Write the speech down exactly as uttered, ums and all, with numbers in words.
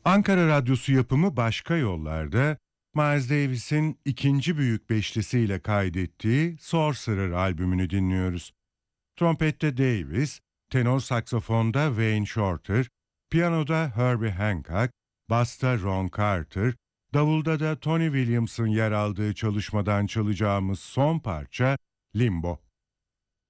Ankara Radyosu yapımı Başka Yollar'da Miles Davis'in ikinci büyük beşlisiyle kaydettiği Sorcerer albümünü dinliyoruz. Trompette Davis, tenor saksafonda Wayne Shorter, piyanoda Herbie Hancock, basta Ron Carter, davulda da Tony Williams'ın yer aldığı çalışmadan çalacağımız son parça Limbo.